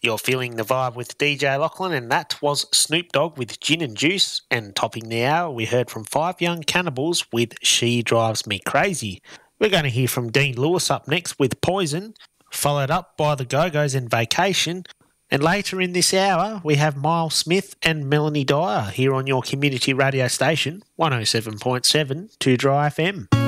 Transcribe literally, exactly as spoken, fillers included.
You're feeling the vibe with D J Lachlan, and that was Snoop Dogg with Gin and Juice. And topping the hour, we heard from Five Young Cannibals with She Drives Me Crazy. We're going to hear from Dean Lewis up next with Poison, followed up by the Go-Go's and Vacation. And later in this hour, we have Miles Smith and Melanie Dyer here on your community radio station, one oh seven point seven two Dry F M.